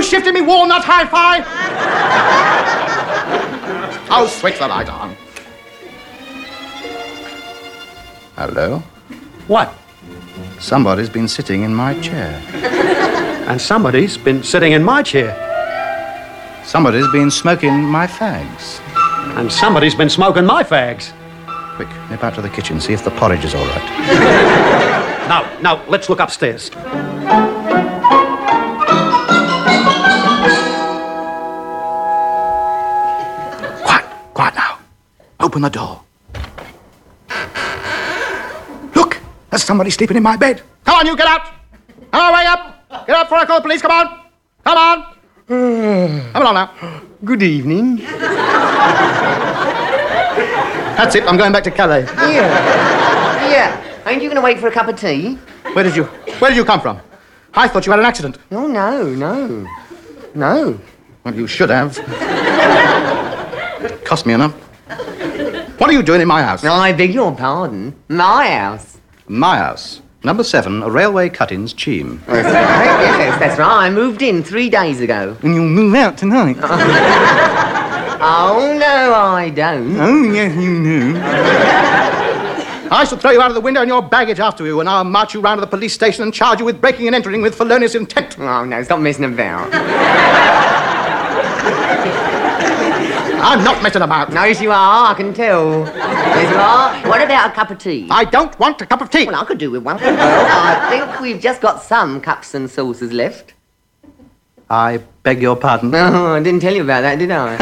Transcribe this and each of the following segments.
shifting me walnut hi-fi? I'll switch the light on. Hello? What? Somebody's been sitting in my chair. And somebody's been sitting in my chair. Somebody's been smoking my fags. And somebody's been smoking my fags. Quick, nip out to the kitchen, see if the porridge is all right. No, let's look upstairs. Quiet now. Open the door. Look, there's somebody sleeping in my bed. Come on, you, get out. Come on, wake up. Get up before I call the police, come on. Come on. Come along now. Good evening. That's it, I'm going back to Calais. Yeah. Ain't you going to wait for a cup of tea? Where did you come from? I thought you had an accident. Oh, no. Well, you should have. It cost me enough. What are you doing in my house? I beg your pardon. My house. My house. Number 7, a railway cut-ins, Cheam. That's right. Yes, that's right. I moved in 3 days ago. And you'll move out tonight? Oh, no, I don't. Oh, yes, you do. I shall throw you out of the window and your baggage after you, and I'll march you round to the police station and charge you with breaking and entering with felonious intent. Oh, no, stop messing about. I'm not messing about. No, yes, you are, I can tell. Yes, you are. What about a cup of tea? I don't want a cup of tea. Well, I could do with one. Well, I think we've just got some cups and saucers left. I beg your pardon. No, I didn't tell you about that, did I?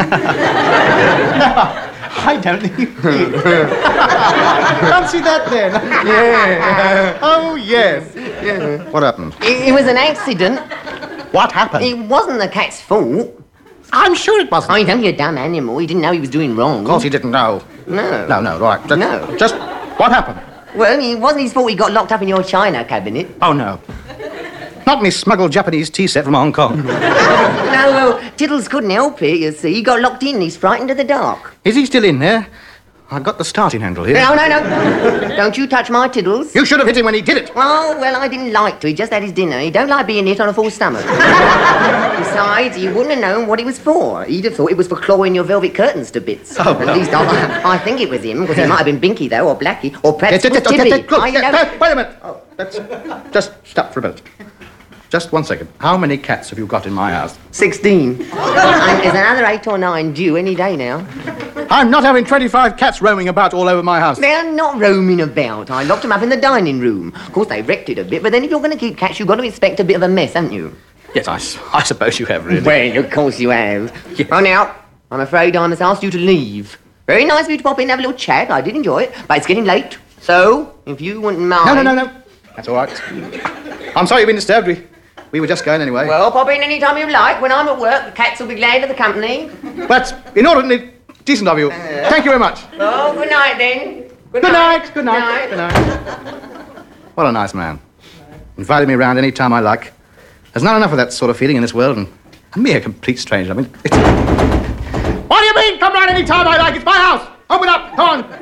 I don't think you did. Fancy that, then. Yeah. Oh, yes. Yeah. What happened? It was an accident. What happened? It wasn't the cat's fault. I'm sure it wasn't. Oh, he's only a dumb animal. He didn't know he was doing wrong. Of course he didn't know. No. No, right. No. Just what happened? Well, it wasn't his fault he got locked up in your china cabinet. Oh, no. Not me smuggled Japanese tea set from Hong Kong. No, well, Tiddles couldn't help it, you see. He got locked in. He's frightened of the dark. Is he still in there? I've got the starting handle here. No. Don't you touch my Tiddles. You should have hit him when he did it. Oh, well, I didn't like to. He just had his dinner. He don't like being hit on a full stomach. Besides, he wouldn't have known what it was for. He'd have thought it was for clawing your velvet curtains to bits. Oh, At least I think it was him, because he might have been Binky, though, or Blackie, or perhaps Look, Tippy. wait a minute. Oh, just stop for a minute. Just 1 second. How many cats have you got in my house? 16. And there's another 8 or 9 due any day now. I'm not having 25 cats roaming about all over my house. They're not roaming about. I locked them up in the dining room. Of course, they wrecked it a bit, but then if you're going to keep cats, you've got to expect a bit of a mess, haven't you? Yes, I suppose you have, really. Well, of course you have. Yes. Oh, now, I'm afraid I must ask you to leave. Very nice of you to pop in and have a little chat. I did enjoy it, but it's getting late. So, if you wouldn't mind... No. That's all right. I'm sorry you've been disturbed. We were just going anyway. Well, pop in any time you like. When I'm at work, the cats will be glad of the company. That's inordinately decent of you. Thank you very much. Oh, good night, then. Good night. What a nice man. Invited me round any time I like. There's not enough of that sort of feeling in this world, and me a complete stranger. I mean, it's... What do you mean, come round any time I like? It's my house. Open up, come on.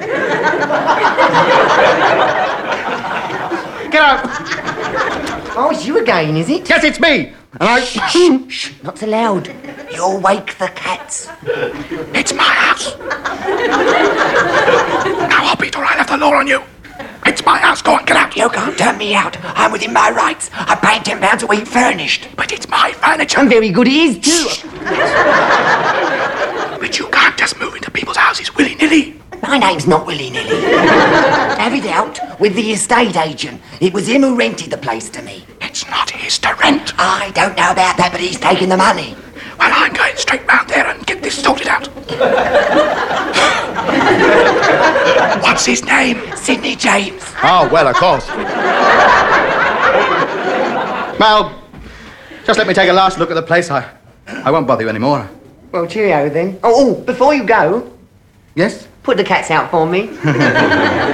Get out. Oh, it's you again, is it? Yes, it's me. And I... Shh, not so loud. You'll wake the cats. It's my house. Now I'll beat or I'll have the law on you. It's my house. Go on, get out. You can't turn me out. I'm within my rights. I paid £10 a week furnished. But it's my furniture. And very good it is, too. But you can't just move into people's houses willy-nilly. My name's not willy-nilly. Have it out with the estate agent. It was him who rented the place to me. It's not his to rent. I don't know about that, but he's taking the money. Well, I'm going straight round there and get this sorted out. What's his name? Sidney James. Oh, well, of course. Well, just let me take a last look at the place. I won't bother you anymore. Well, cheerio, then. Oh, before you go... Yes? Put the cats out for me.